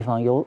地方有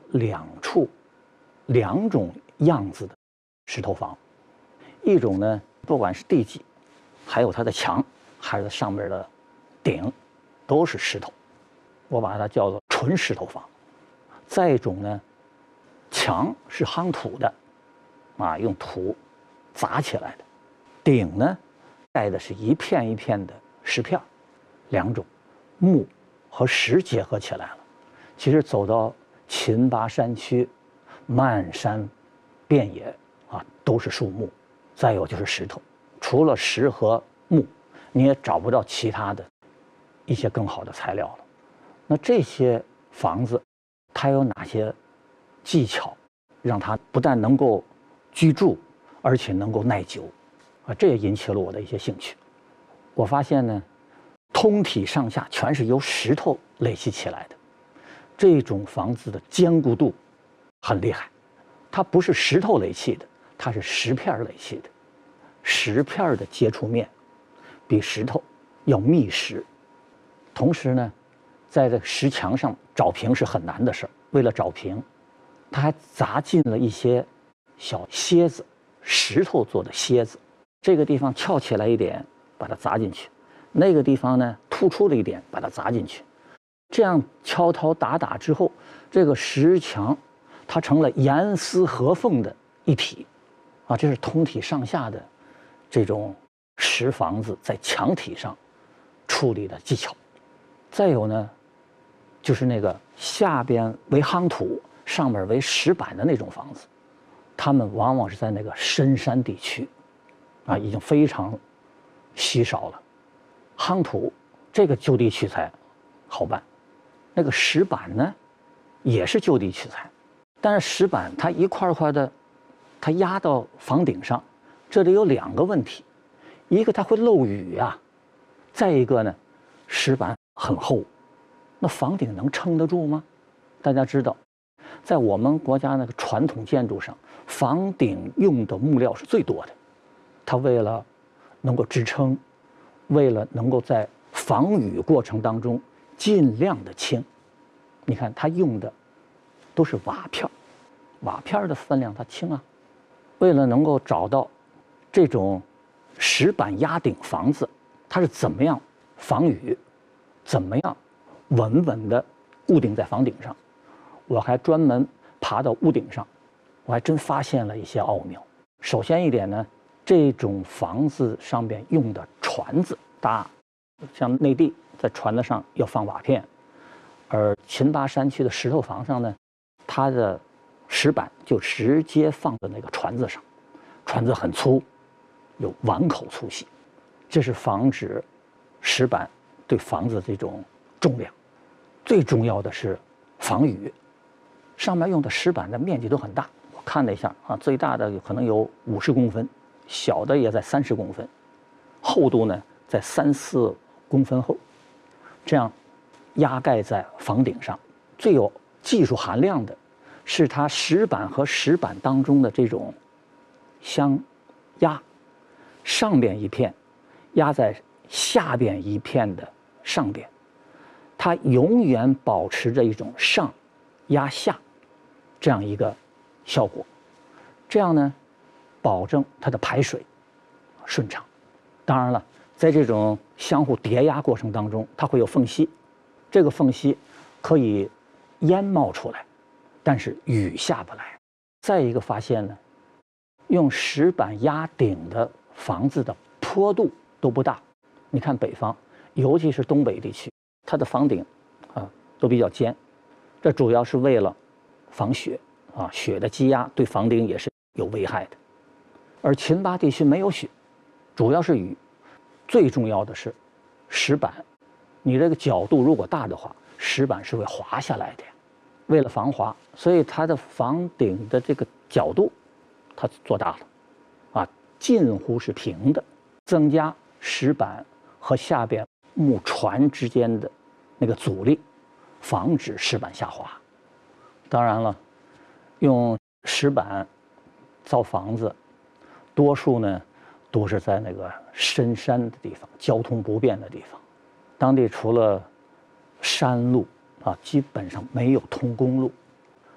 两种样子的石头房，一种呢，不管是地基，还有它的墙，还是上面的顶，都是石头，我把它叫做纯石头房。再一种呢，墙是夯土的，用土砸起来的，顶呢盖的是一片一片的石片，两种木和石结合起来了。其实走到秦巴山区，漫山遍野都是树木，再有就是石头。除了石和木，你也找不到其他的一些更好的材料了。那这些房子，它有哪些技巧，让它不但能够居住，而且能够耐久？这也引起了我的一些兴趣。我发现呢，通体上下全是由石头垒砌起来的，这种房子的坚固度很厉害。它不是石头垒砌的，它是石片垒砌的。石片的接触面比石头要密实，同时呢，在这个石墙上找平是很难的事儿。为了找平，它还砸进了一些小楔子，石头做的楔子。这个地方翘起来一点，把它砸进去；那个地方呢，突出了一点，把它砸进去。这样敲敲打打之后，这个石墙它成了严丝合缝的一体，这是通体上下的这种石房子在墙体上处理的技巧。再有呢，就是那个下边为夯土，上面为石板的那种房子，他们往往是在那个深山地区，已经非常稀少了。夯土这个就地取材好办，那个石板呢也是就地取材，但是石板它一块一块的，它压到房顶上，这里有两个问题，一个它会漏雨啊，再一个呢，石板很厚，那房顶能撑得住吗？大家知道，在我们国家那个传统建筑上，房顶用的木料是最多的。它为了能够支撑，为了能够在防雨过程当中尽量的轻，你看它用的都是瓦片，瓦片的分量它轻啊。为了能够找到这种石板压顶房子，它是怎么样防雨，怎么样稳稳的固定在房顶上，我还专门爬到屋顶上，我还真发现了一些奥妙。首先一点呢，这种房子上边用的椽子大，像内地在椽子上要放瓦片，而秦巴山区的石头房上呢，它的石板就直接放在那个椽子上，椽子很粗，有碗口粗细，这是防止石板对房子这种重量。最重要的是防雨，上面用的石板的面积都很大，我看了一下最大的可能有50公分，小的也在30公分，厚度呢在3、4公分厚，这样压盖在房顶上。最有技术含量的是它石板和石板当中的这种相压，上边一片压在下边一片的上边，它永远保持着一种上压下这样一个效果，这样呢保证它的排水顺畅。当然了，在这种相互叠压过程当中，它会有缝隙，这个缝隙可以烟冒出来，但是雨下不来。再一个发现呢，用石板压顶的房子的坡度都不大。你看北方，尤其是东北地区，它的房顶都比较尖，这主要是为了防雪雪的积压对房顶也是有危害的。而秦巴地区没有雪，主要是雨，最重要的是石板，你这个角度如果大的话，石板是会滑下来的呀。为了防滑，所以它的房顶的这个角度它做大了近乎是平的，增加石板和下边木椽之间的那个阻力，防止石板下滑。当然了，用石板造房子，多数呢都是在那个深山的地方，交通不便的地方，当地除了山路基本上没有通公路，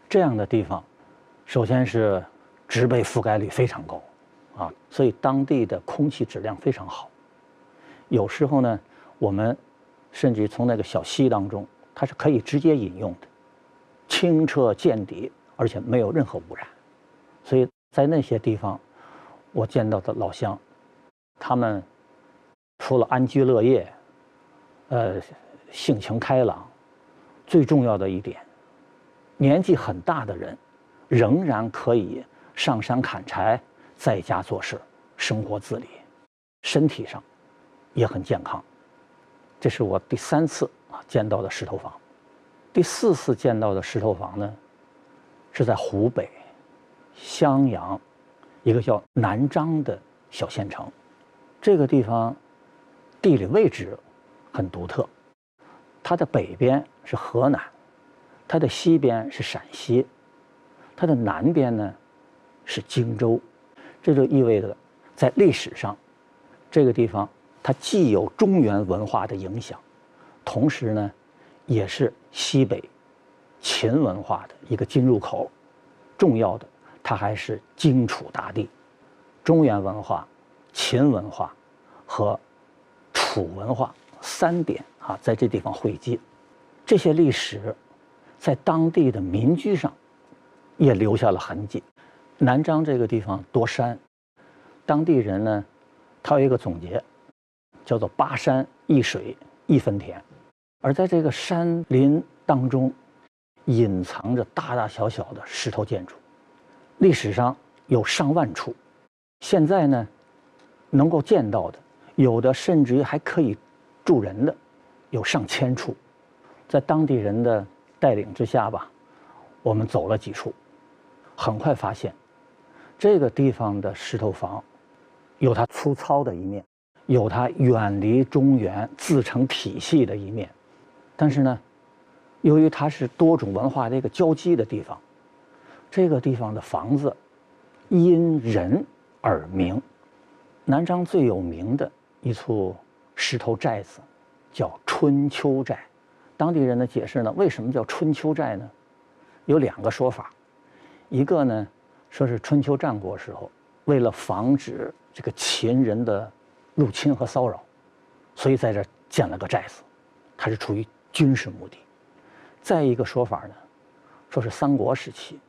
这样的地方，首先是植被覆盖率非常高，所以当地的空气质量非常好。有时候呢，我们甚至从那个小溪当中，它是可以直接饮用的，清澈见底，而且没有任何污染。所以在那些地方，我见到的老乡，他们除了安居乐业，性情开朗，最重要的一点，年纪很大的人仍然可以上山砍柴，在家做事，生活自理，身体上也很健康。这是我第3次见到的石头坊。第4次见到的石头坊呢，是在湖北襄阳一个叫南漳的小县城。这个地方地理位置很独特，它的北边是河南，它的西边是陕西，它的南边呢是荆州。这就意味着在历史上，这个地方它既有中原文化的影响，同时呢也是西北秦文化的一个进入口。重要的，它还是荆楚大地，中原文化、秦文化和楚文化3点在这地方汇集。这些历史在当地的民居上也留下了痕迹。南漳这个地方多山，当地人呢，他有一个总结，叫做8山1水1分田。而在这个山林当中，隐藏着大大小小的石头建筑，历史上有上万处，现在呢能够见到的，有的甚至于还可以住人的，有上千处。在当地人的带领之下吧，我们走了几处，很快发现这个地方的石头坊有它粗糙的一面，有它远离中原自成体系的一面。但是呢，由于它是多种文化的一个交集的地方，这个地方的房子因人而名。南漳最有名的一处石头寨子叫春秋寨。当地人的解释呢，为什么叫春秋寨呢？有2个说法。一个呢，说是春秋战国时候，为了防止这个秦人的入侵和骚扰，所以在这建了个寨子，它是出于军事目的。再一个说法呢，说是三国时期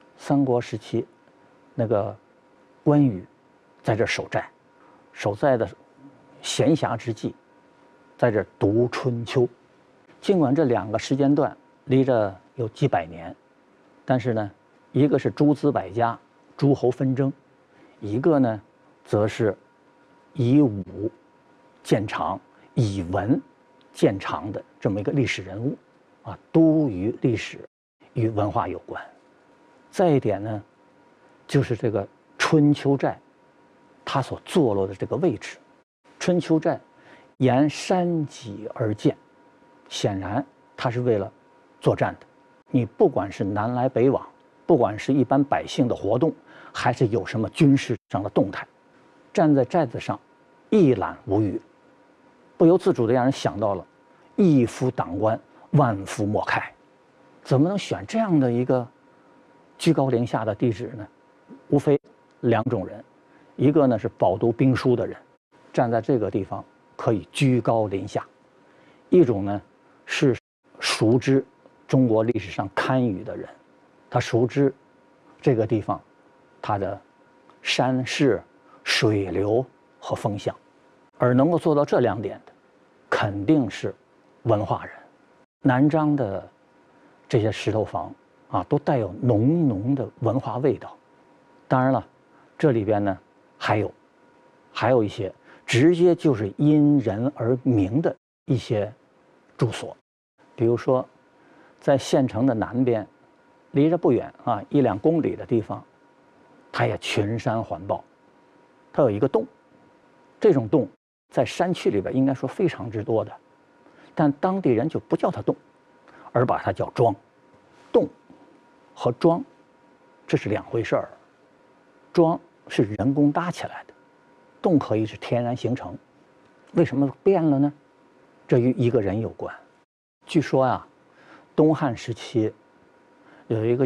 那个关羽在这守寨，守在的闲暇之际，在这读春秋。尽管这2个时间段离着有几百年，但是呢，一个是诸子百家、诸侯纷争，一个呢，则是以武见长、以文见长的这么一个历史人物，都与历史与文化有关。再一点呢，就是这个春秋寨，它所坐落的这个位置。春秋寨沿山脊而建，显然它是为了作战的。你不管是南来北往，不管是一般百姓的活动，还是有什么军事上的动态，站在寨子上一览无余，不由自主地让人想到了一夫当关，万夫莫开。怎么能选这样的一个居高临下的地址呢？无非2种人，一个呢是饱读兵书的人，站在这个地方可以居高临下；一种呢是熟知中国历史上堪舆的人，他熟知这个地方它的山势、水流和风向，而能够做到这2点的，肯定是文化人。南漳的这些石头坊都带有浓浓的文化味道。当然了，这里边呢还有一些直接就是因人而名的一些住所，比如说在县城的南边，离着不远1-2公里的地方，它也群山环抱，它有一个洞。这种洞在山区里边应该说非常之多的，但当地人就不叫它洞，而把它叫庄。洞和庄这是2回事儿。庄是人工搭起来的，洞可以是天然形成。为什么变了呢？这与一个人有关。据说东汉时期有一个